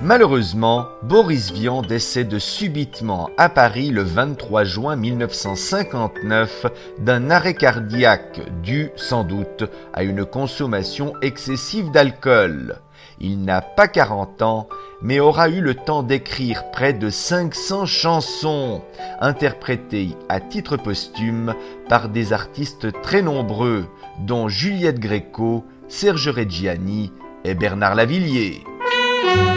Malheureusement, Boris Vian décède subitement à Paris le 23 juin 1959 d'un arrêt cardiaque dû, sans doute, à une consommation excessive d'alcool. Il n'a pas 40 ans, mais aura eu le temps d'écrire près de 500 chansons, interprétées à titre posthume par des artistes très nombreux, dont Juliette Gréco, Serge Reggiani et Bernard Lavilliers.